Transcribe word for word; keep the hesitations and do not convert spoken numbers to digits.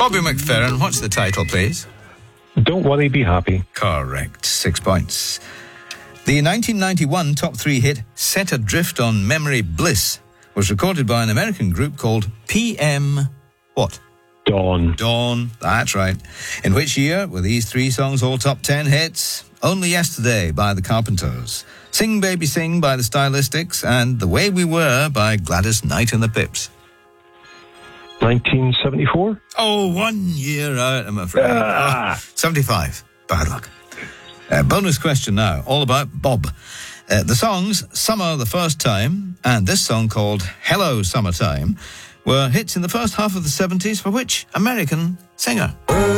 Bobby McFerrin, what's the title, please? Don't Worry, Be Happy. Correct. Six points. The nineteen ninety-one top three hit Set Adrift on Memory Bliss was recorded by an American group called P M what? Dawn. Dawn, that's right. In which year were these three songs all top ten hits? Only Yesterday by the Carpenters, Sing Baby Sing by the Stylistics, and The Way We Were by Gladys Knight and the Pips. nineteen seventy-four? Oh, one year out, I'm afraid. Ah. Oh, seventy-five. Bad luck. Uh, bonus question now, all about Bob. Uh, the songs Summer the First Time and this song called Hello Summertime were hits in the first half of the seventies for which American singer?